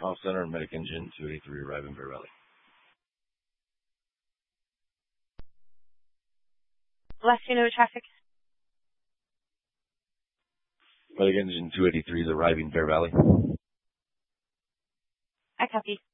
Call center, Medic Engine 283, arriving Bear Valley. Last you know traffic. Medic Engine 283 is arriving Bear Valley. I copy.